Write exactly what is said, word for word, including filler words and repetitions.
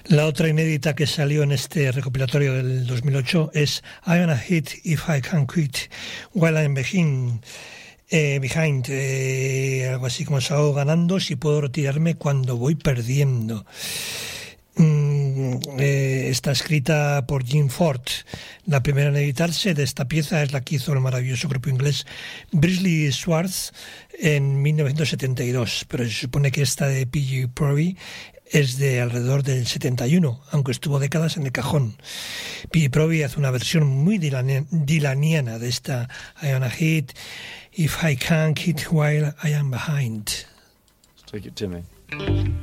La otra inédita que salió en este recopilatorio del dos mil ocho es I'm gonna hit if I can quit while I'm behind, eh, behind eh, algo así como salgo ganando si puedo retirarme cuando voy perdiendo. Mm, eh, está escrita por Jim Ford. La primera en editarse de esta pieza es la que hizo el maravilloso grupo inglés Beasley Swords en mil novecientos setenta y dos, pero se supone que esta de P G Proby es de alrededor del setenta y uno, aunque estuvo décadas en el cajón. P G Proby hace una versión muy dilaniana de esta I wanna hit if I can't hit while I am behind. Take it, Timmy.